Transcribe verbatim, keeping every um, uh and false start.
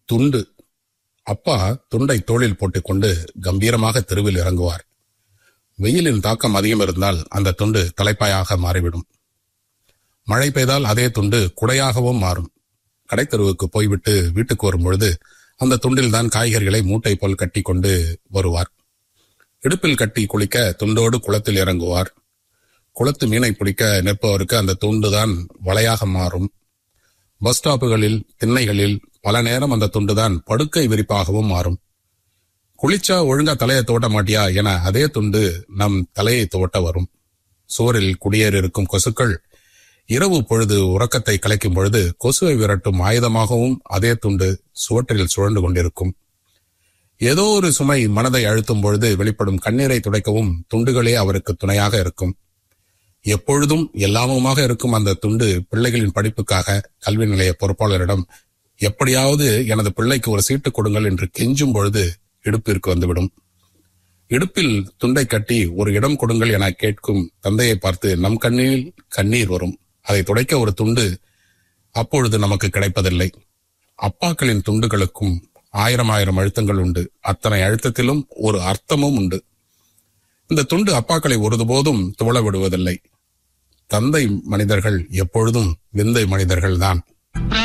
துண்டு. அப்பா துண்டை தோளில் போட்டுக்கொண்டு கம்பீரமாக தெருவில் இறங்குவார். வெயிலின் தாக்கம் அதிகம் இருந்தால் அந்த துண்டு தலைப்பாயாக மாறிவிடும். மழை பெய்தால் அதே துண்டு குடையாகவும் மாறும். கடைத்தெருவுக்கு போய்விட்டு வீட்டுக்கு வரும் பொழுது அந்த துண்டில் தான் காய்கறிகளை மூட்டை போல் கட்டி கொண்டு வருவார். இடுப்பில் கட்டி குளிக்க துண்டோடு குளத்தில் இறங்குவார். குளத்து மீனை பிடிக்க நிற்பவருக்கு அந்த துண்டுதான் வலையாக மாறும். பஸ் ஸ்டாப்புகளில், திண்ணைகளில் பல நேரம் அந்த துண்டுதான் படுக்கை விரிப்பாகவும் மாறும். குளிச்சா ஒழுங்கா தலையை துவட்ட மாட்டியா என அதே துண்டு நம் தலையை துவட்ட வரும். சுவரில் குடியேறி இருக்கும் கொசுக்கள் இரவு பொழுது உறக்கத்தை கலைக்கும் பொழுது கொசுவை விரட்டும் ஆயுதமாகவும் அதே துண்டு சுவற்றில் சுழண்டு கொண்டிருக்கும். ஏதோ ஒரு சுமை மனதை அழுத்தும் பொழுது வெளிப்படும் கண்ணீரை துடைக்கவும் துண்டுகளே அவருக்கு துணையாக இருக்கும். எப்பொழுதும் எல்லாமுமாக இருக்கும் அந்த துண்டு பிள்ளைகளின் படிப்புக்காக கல்வி நிலைய பொறுப்பாளரிடம் எப்படியாவது எனது பிள்ளைக்கு ஒரு சீட்டு கொடுங்கள் என்று கெஞ்சும் பொழுது இடுப்பிற்கு வந்துவிடும். இடுப்பில் துண்டை கட்டி ஒரு இடம் கொடுங்கள் என கேட்கும் தந்தையை பார்த்து நம் கண்ணில் கண்ணீர் வரும். அதை துடைக்க ஒரு துண்டு அப்பொழுது நமக்கு கிடைப்பதில்லை. அப்பாக்களின் துண்டுகளுக்கும் ஆயிரம் ஆயிரம் அழுத்தங்கள் உண்டு. அத்தனை அழுத்தத்திலும் ஒரு அர்த்தமும் உண்டு. இந்த துண்டு அப்பாக்களை ஒருபோதும் துவள விடுவதில்லை. தந்தை மனிதர்கள் எப்பொழுதும் விந்தை மனிதர்கள் தான்.